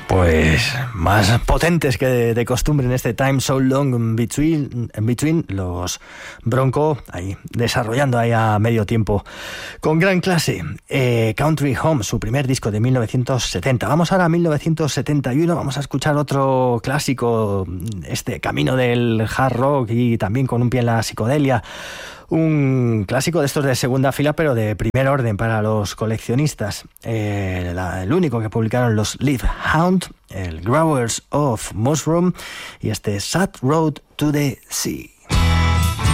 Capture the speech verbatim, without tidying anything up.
Pues más potentes que de, de costumbre en este Time So Long Between, between los Bronco, ahí desarrollando ahí a medio tiempo con gran clase. eh, Country Home, su primer disco de mil novecientos setenta. Vamos ahora a mil novecientos setenta y uno, vamos a escuchar otro clásico, este camino del hard rock y también con un pie en la psicodelia. Un clásico de estos de segunda fila, pero de primer orden para los coleccionistas. Eh, la, el único que publicaron los Live Hound, el Growers of Mushroom y este Sad Road to the Sea.